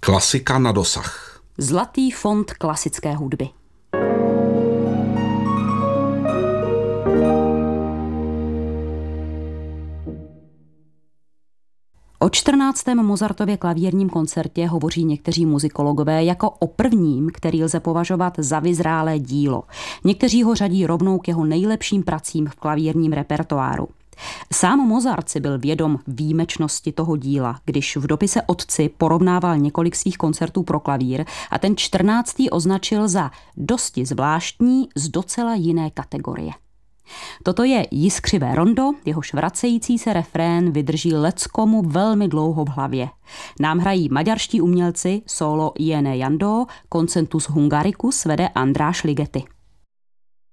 Klasika na dosah. Zlatý fond klasické hudby. O 14. Mozartově klavírním koncertě hovoří někteří muzikologové jako o prvním, který lze považovat za vyzrálé dílo. Někteří ho řadí rovnou k jeho nejlepším pracím v klavírním repertoáru. Sám Mozart si byl vědom výjimečnosti toho díla, když v dopise otci porovnával několik svých koncertů pro klavír a ten 14. označil za dosti zvláštní z docela jiné kategorie. Toto je jiskřivé rondo, jehož vracející se refrén vydrží leckomu velmi dlouho v hlavě. Nám hrají maďarští umělci solo Jene Jandó, Concentus Hungaricus vede András Ligeti.